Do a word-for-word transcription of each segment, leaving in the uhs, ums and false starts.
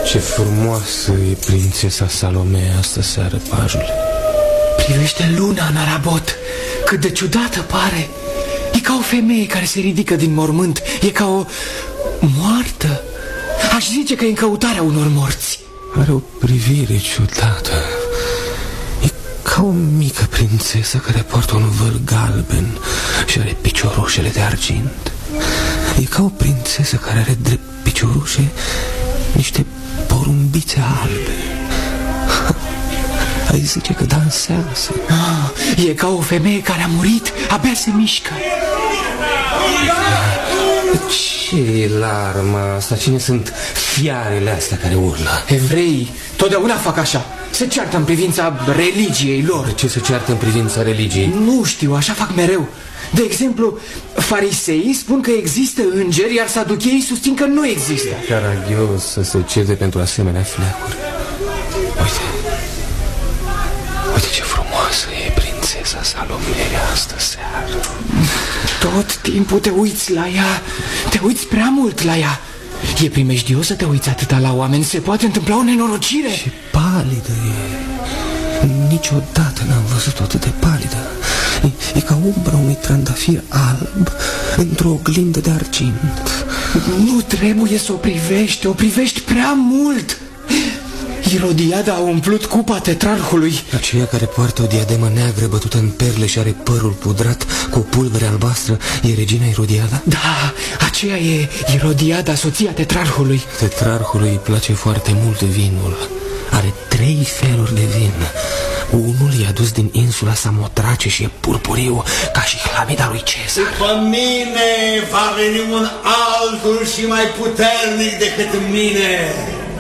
Ce frumoasă e prințesa Salome astă seară, pajule. Privește luna în arabot, cât de ciudată pare. E ca o femeie care se ridică din mormânt. E ca o moartă. Aș zice că e în căutarea unor morți. Are o privire ciudată. E ca o mică prințesă care poartă un văl galben și are piciorușele de argint. E ca o prințesă care are drept piciorușe niște porumbițe albe. Ai zice că dansează. Ah, e ca o femeie care a murit, abia se mișcă. Ce e larma asta? Cine sunt fiarele astea care urlă? Evreii totdeauna fac așa. Se ceartă în privința religiei lor. De ce se ceartă în privința religiei? Nu știu, așa fac mereu. De exemplu, fariseii spun că există îngeri, iar saducheii susțin că nu există. Caragios să se certe pentru asemenea fleacuri. Uite, uite ce frumoasă e prințesa Salome astă seară. Tot timpul te uiți la ea. Te uiți prea mult la ea. E primejdios să te uiți atâta la oameni. Se poate întâmpla o nenorocire. Ce palidă e. Niciodată n-am văzut-o atât de palidă. E, e ca umbra unui trandafir alb într-o oglindă de argint. Nu trebuie să o privești. O privești prea mult. Irodiada a umplut cupa tetrarhului. Aceea care poartă o diademă neagră bătută în perle și are părul pudrat cu o pulbere albastră e regina Irodiada? Da, aceea e Irodiada, soția tetrarhului. Tetrarhului îi place foarte mult vinul. Are trei feluri de vin. Unul i-a dus din insula Samotrace și e purpuriu ca și hlamida lui Cezar. După mine va veni un altul și mai puternic decât mine.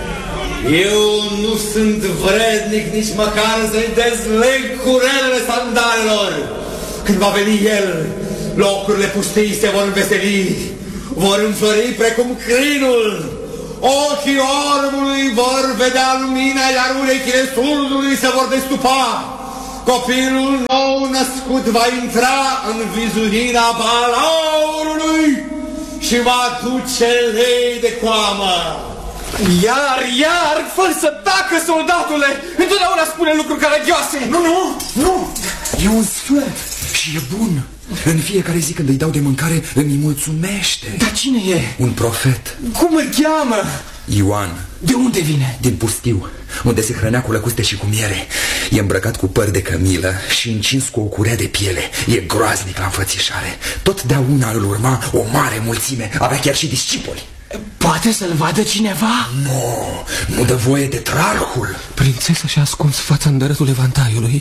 Eu nu sunt vrednic nici măcar să-i dezleg curelele sandalelor. Când va veni el, locurile pustii se vor înveseli, vor înflori precum crinul. Ochii orbului vor vedea lumina, iar urechile surdului se vor destupa. Copilul nou născut va intra în vizurina balaurului și va duce lei de coamă. Iar, iar, fă să tacă, soldatule! Întotdeauna spune lucruri caragioase! Nu, nu, nu! E un sfert și e bun. În fiecare zi când îi dau de mâncare îmi mulțumește. Dar cine e? Un profet. Cum îl cheamă? Ioan. De unde vine? Din pustiu, unde se hrănea cu lăcuste și cu miere. E îmbrăcat cu păr de cămilă și încins cu o curea de piele. E groaznic la înfățișare. Totdeauna îl urma o mare mulțime. Avea chiar și discipoli. Poate să-l vadă cineva? Nu, nu dă voie tetrarhul. Prințesa și-a ascuns fața în dărătul evantaiului.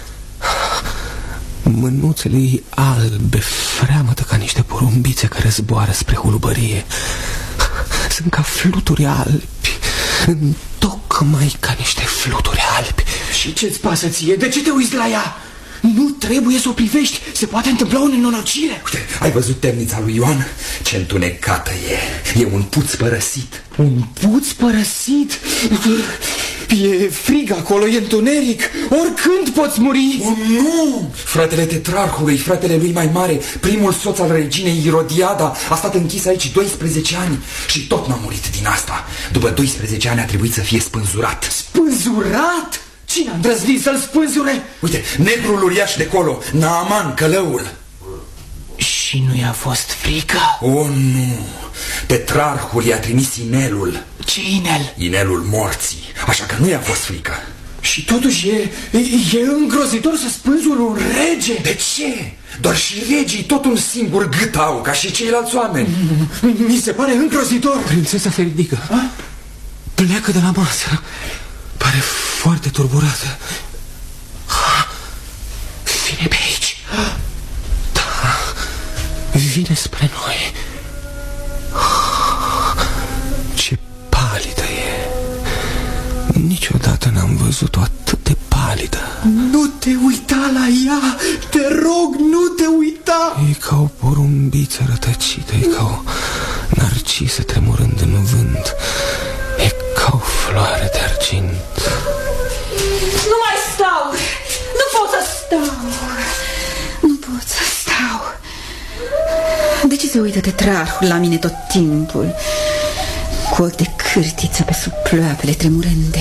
Mânuțele ei albe freamătă ca niște porumbițe care zboară spre hulubărie. Sunt ca fluturi albi, întocmai ca niște fluturi albi. Și ce-ți pasă ție? De ce te uiți la ea? Nu trebuie să o privești, se poate întâmpla o nenorocire. Uite, ai văzut temnița lui Ioan? Ce întunecată e. E un puț părăsit. Un puț părăsit? E frig acolo, e întuneric. Oricând poți muri. Oh, nu! Fratele tetrarhului, fratele lui mai mare, primul soț al reginei Irodiada, a stat închis aici doisprezece ani și tot n-a murit din asta. După doisprezece ani a trebuit să fie spânzurat. Spânzurat? Cine a îndrăznit să-l spânzure? Uite, negrul uriaș de colo, Naaman, călăul. Și nu i-a fost frică? O, nu! Tetrarhul i-a trimis inelul. Ce inel? Inelul morții, așa că nu i-a fost frică. Și totuși e, e îngrozitor să spânzuri un rege. De ce? Doar și regii tot un singur gât au, ca și ceilalți oameni. Mi se pare îngrozitor. Prințesa se ridică. A? Pleacă de la masă. Pare foarte turburată. Vine pe aici. Da, vine spre noi. Ce palidă e. Niciodată n-am văzut-o atât de palidă. Nu te uita la ea. Te rog, nu te uita. E ca o porumbiță rătăcită. E ca o narcisă tremurând în vânt. E ca o floare de argint. Nu mai stau. Nu pot să stau. Nu pot să stau. De ce se uită tetrarhul la mine tot timpul? cu ochi de cârtiță pe sub ploapele tremurânde.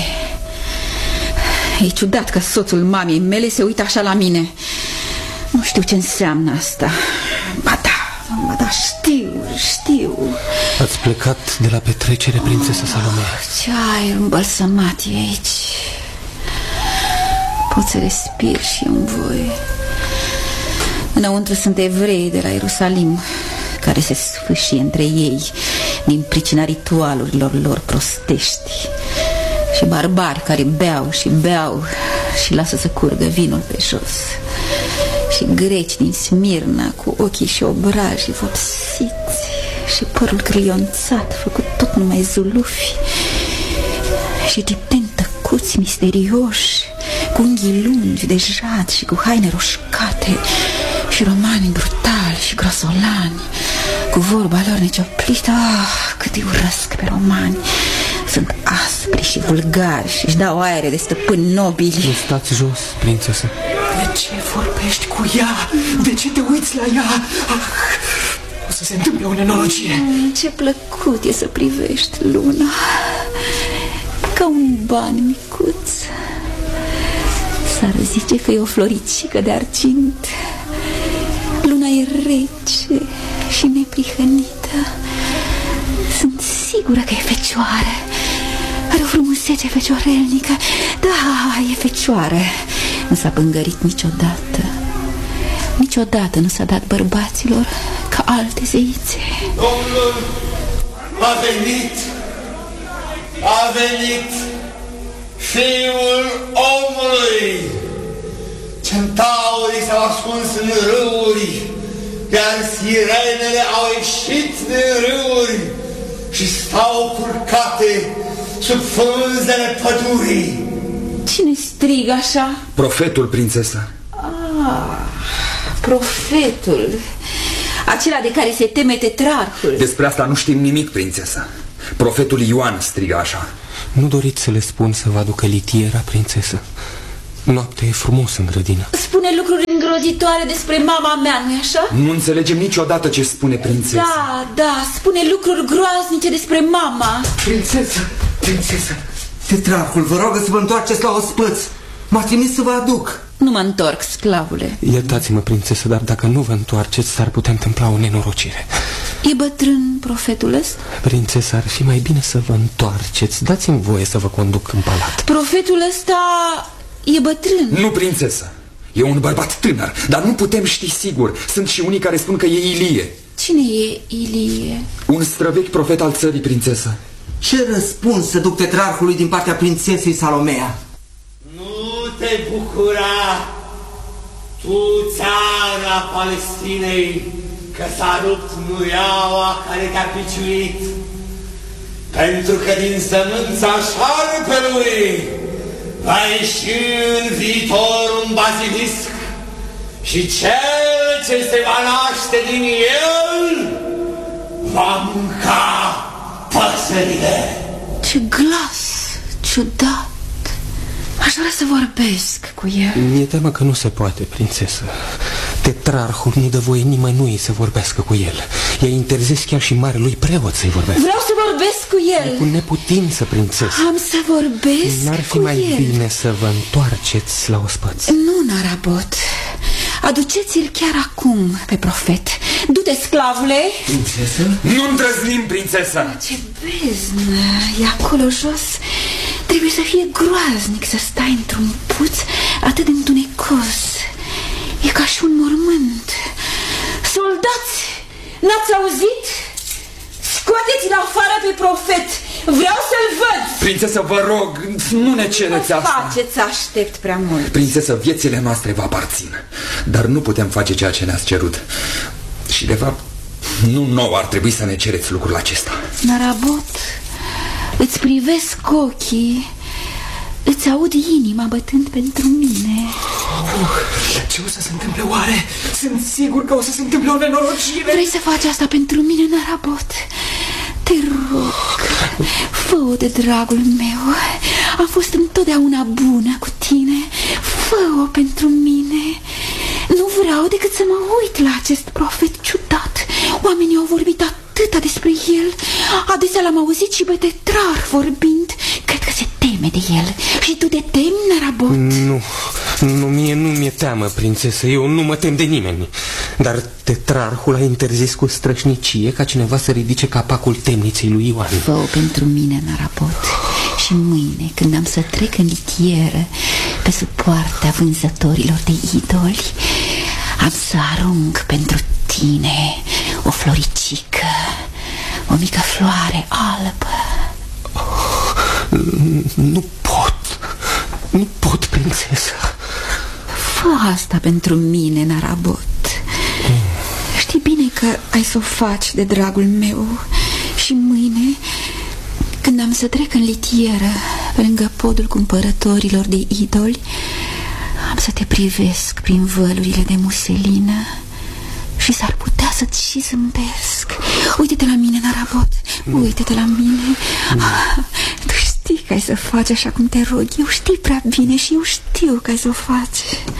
E ciudat că soțul mamei mele se uită așa la mine. Nu știu ce înseamnă asta. Ba da, ba da, știu, știu. Ați plecat de la petrecere, prințesa Salomea. Oh, ce aer îmbălsămat e aici. Pot să respir și în voi. Înăuntru sunt evrei de la Ierusalim, care se sfâșie între ei din pricina ritualurilor lor prostești, și barbari care beau și beau și lasă să curgă vinul pe jos, și greci din Smirna cu ochii și obrajii vopsiți și părul grionțat făcut tot numai zulufi, și egipteni tăcuți misterioși cu unghii lungi de jad și cu haine roșcate, și romani brutali și grosolani cu vorba lor necioplită. Ah, cât îi urăsc pe romani. Sunt aspri și vulgari și își dau aere de stăpâni nobili. Nu stați jos, prințesă. De ce vorbești cu ea? De ce te uiți la ea? Ah, o să se întâmple o nenorocire. Mm, ce plăcut e să privești luna, ca un ban micuț. S-ar zice că e o floricică de argint. Luna e rece și neprihănită. Sunt sigură că e fecioară. Are o frumusețe feciorelnică. Da, e fecioară. Nu s-a pângărit niciodată. Niciodată nu s-a dat bărbaților ca alte zeițe. Domnul a venit. A venit Fiul omului. Centaurii s-au ascuns în râuri, iar sirenele au ieșit din râuri și stau culcate sub frunzele pădurii. Cine strigă așa? Profetul, prințesă. Ah, profetul. Acela de care se teme tetrarhul. Despre asta nu știm nimic, prințesă. Profetul Ioan strigă așa. Nu doriți să le spun să vă aducă litiera, prințesă? Noaptea e frumos în grădină. Spune lucruri îngrozitoare despre mama mea, nu-i așa? Nu înțelegem niciodată ce spune prințesa. Da, da, spune lucruri groaznice despre mama. Prințesă, prințesă, tetrarhul vă rog să vă întoarceți la ospăț. M-a trimis să vă aduc. Nu mă întorc, sclavule. Iertați-mă, prințesă, dar dacă nu vă întoarceți, s-ar putea întâmpla o nenorocire. E bătrân profetul ăsta? Prințesă, ar fi mai bine să vă întoarceți. Dați-mi voie să vă conduc în palat. Profetul ăsta e bătrân. Nu, prințesă. E un bărbat tânăr, dar nu putem ști sigur. Sunt și unii care spun că e Ilie. Cine e Ilie? Un străvechi profet al țării, prințesă. Ce răspuns să duc tetrarhului din partea prințesei Salomea? Nu te bucura, tu, țara Palestinei, că s-a rupt nuiaua care te-a piciuit, pentru că din sămânța șarpelui va ieși în viitor un bazilisc și cel ce se va naște din el va mânca păsările. Ce glas ciudat. Aș vrea să vorbesc cu el. Mi-e teamă că nu se poate, prințesă. Tetrarhul nu dă voie nimănui să vorbească cu el. I-a interzis chiar și marelui preot să-i vorbească. Vreau să vorbesc cu el. E cu neputință, prințesă. Am să vorbesc N-ar fi cu mai el. bine să vă întoarceți la ospăț? Nu, Narabot. Aduceți-l chiar acum pe profet. Du-te, sclavule. Prințesă? Nu îndrăznim, prințesă. Ce beznă e acolo jos. Trebuie să fie groaznic să stai într-un puț atât de întunecos. E ca și un mormânt. Soldați, n-ați auzit? Scoateți-l afară pe profet. Vreau să-l văd. Prințesă, vă rog, nu ne cereți asta. Faceți, aștept prea mult. Prințesă, viețile noastre vă aparțin, dar nu putem face ceea ce ne-ați cerut. Și de fapt, nu nouă ar trebui să ne cereți lucrul acesta. Narabot, îți privesc ochii, îți aud inima bătând pentru mine. Oh, ce o să se întâmple oare? Sunt sigur că o să se întâmple o nenorocire. Vrei să faci asta pentru mine, Narabot? Te rog, fă-o de dragul meu. Am fost întotdeauna bună cu tine. Fă-o pentru mine. Nu vreau decât să mă uit la acest profet ciudat. Oamenii au vorbit atâta despre el. Adesea l-am auzit și pe tetrar vorbind. Cred că se teme de el. Și tu te temi, Narabot? Nu, nu, mie nu mi-e teamă, prințesă. Eu nu mă tem de nimeni. Dar tetrarhul a interzis cu strășnicie ca cineva să ridice capacul temniței lui Ioan. Fă-o pentru mine, Narabot. Și mâine, când am să trec în litieră pe sub poarta vânzătorilor de idoli, am să arunc pentru tine o floricică, o mică floare albă. Nu pot, nu pot, prințesă. Fă asta pentru mine, Narabot. mm. Știi bine că ai să o faci de dragul meu. Și mâine, când am să trec în litieră pe lângă podul cumpărătorilor de idoli, am să te privesc prin vălurile de muselină și s-ar putea să-ți și zâmbesc. Uite-te la mine, Narabot, uite-te la mine. ah, Tu știi că ai să faci așa cum te rog. Eu știu prea bine și eu știu că ai să o faci.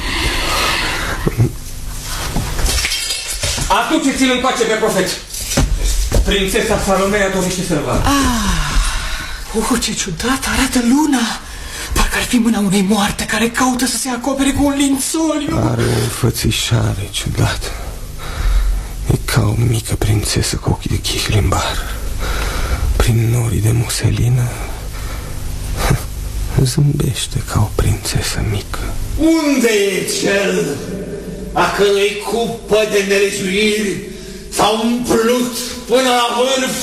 Aduceți-l încoace pe profet. Prințesa Salomea dorește să-l vadă. Ah, uh, ce ciudat arată luna. Parcă ar fi mâna unei moarte care caută să se acopere cu un lințoliu. Are o înfățișare ciudată. E ca o mică prințesă cu ochii de chihlimbar. Prin norii de muselină zâmbește ca o prințesă mică. Unde e cel a cărui cupă de nelegiuiri s-a umplut până la vârf?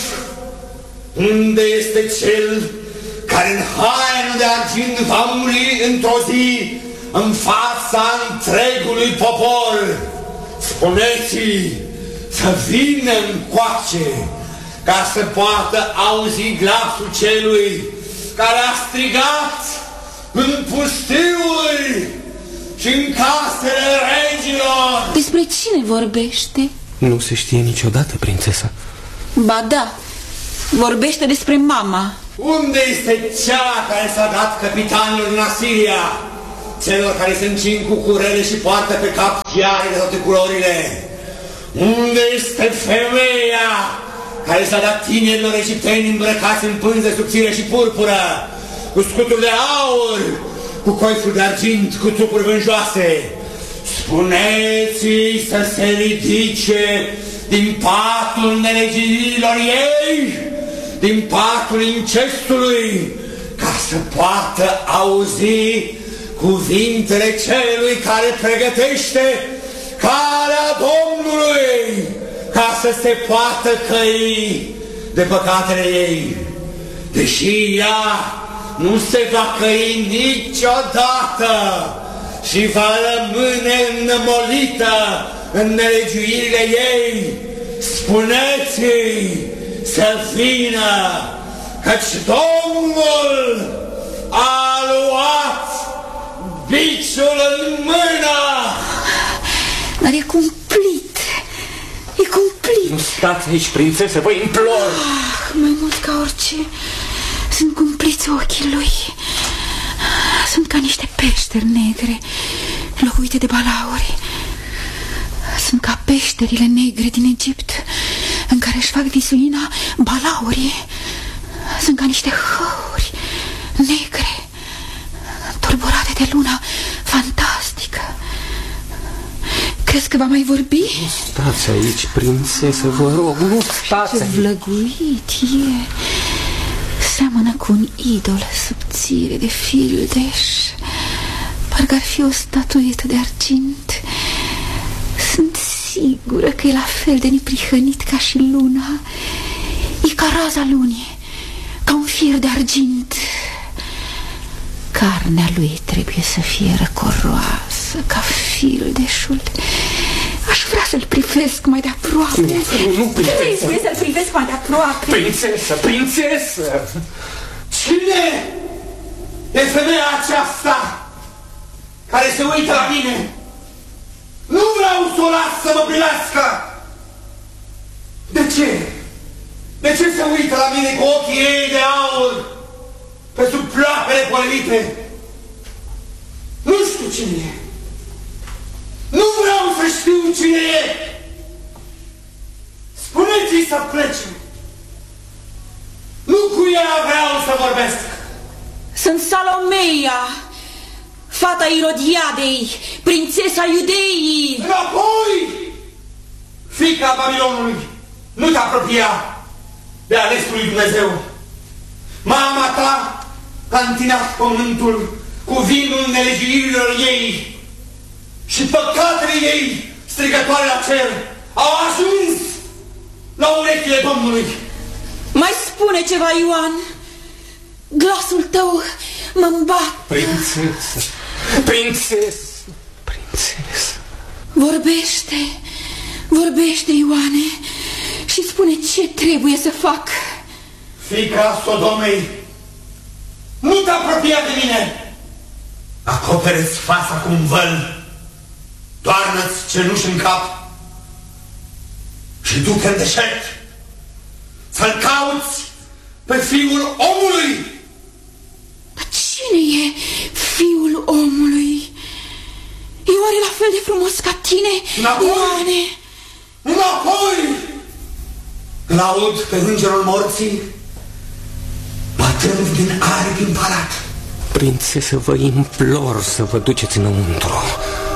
Unde este cel care în haină de argint va muri într-o zi în fața întregului popor? Spuneți-i să vină încoace ca să poată auzi glasul celui care a strigat în pustiuri și în casele regilor. Despre cine vorbește? Nu se știe niciodată, prințesa. Ba da, vorbește despre mama. Unde este cea care s-a dat capitanilor din Asiria, celor care se încing cu curele și poartă pe cap chiare de toate culorile? Unde este femeia care s-a dat tinerilor egipteni îmbrăcați în pânze subțire și purpură, cu scuturi de aur, cu coifuri de argint, cu trupuri vânjoase? Spuneți-i să se ridice din patul nelegiuirilor ei, din patul incestului, ca să poată auzi cuvintele celui care pregătește calea Domnului, ca să se poată căi de păcatele ei. Deși ea nu se va căi niciodată și va rămâne înnămolită în nelegiuirile ei, spuneți-i să vină, căci Domnul a luat biciul în mână. Dar e cumplit, e cumplit. Nu stați aici, prințesă, vă implor. Ah, mai mult ca orice, sunt cumpliți ochii lui. Sunt ca niște peșteri negre locuite de balauri. Sunt ca peșterile negre din Egipt, în care își fac visuina balaurii. Sunt ca niște hăuri negre, tulburate de luna fantastică. Crezi că va mai vorbi? Nu stați aici, prințesă, vă rog, nu stați Ce aici. vlăguit e. Seamănă cu un idol subțire de fildeș. Parcă ar fi o statuetă de argint. Sunt sigură că e la fel de neprihănit ca și luna. E ca raza lunii, ca un fir de argint. Carnea lui trebuie să fie răcoroasă ca fildeșul. Aș vrea să-l privesc mai de aproape. Nu, nu, prințesă. Trebuie să-l privesc mai de aproape. Prințesă, prințesă! Cine e femeia aceasta care se uită la mine? Nu vreau să o las să mă privească! De ce? De ce se uită la mine cu ochii ei de aur pe sub ploapele polite? Nu știu cine e. Nu vreau să știu cine e. Spuneți-i să plece. Nu cu ea vreau să vorbesc. Sunt Salomeia, fata Irodiadei, prințesa Iudeii. Înapoi! Fica Babilonului, nu te apropia de alesul lui Dumnezeu. Mama ta a întinat pământul cu vinul nelegiuirilor ei și păcatele ei strigătoare la cer au ajuns la urechile Domnului. Mai spune ceva, Ioan. Glasul tău mă-mi bat. Prințesă, prințesă, prințesă. Vorbește, vorbește, Ioane, și spune ce trebuie să fac. Fica Sodomei, nu te apropia de mine. Acopere-ți fața cu un văl, toarnă-ți cenuși în cap și du-te în deșert să-l cauți pe Fiul Omului. Dar cine e Fiul Omului? E oare la fel de frumos ca tine, Înapoi! Ioane? Înapoi! L-aud pe îngerul morții bătând din aripi în palat. Prințesă, vă implor să vă duceți înăuntru.